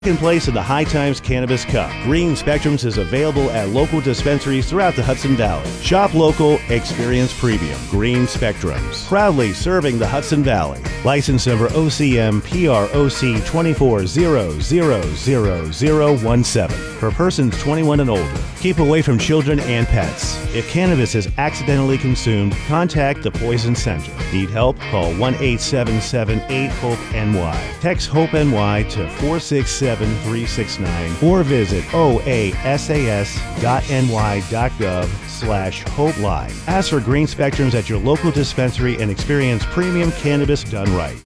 Second place in the High Times Cannabis Cup. Green Spectrums is available at local dispensaries throughout the Hudson Valley. Shop local, experience premium. Green Spectrums. Proudly serving the Hudson Valley. License number OCM PROC 24000017. For persons 21 and older. Keep away from children and pets. If cannabis is accidentally consumed, contact the Poison Center. Need help? Call 1-877-8-HOPE-NY. Text HOPE-NY to 467-369 or visit oasas.ny.gov/HOPE-LIVE. Ask for Green Spectrums at your local dispensary and experience premium cannabis done right.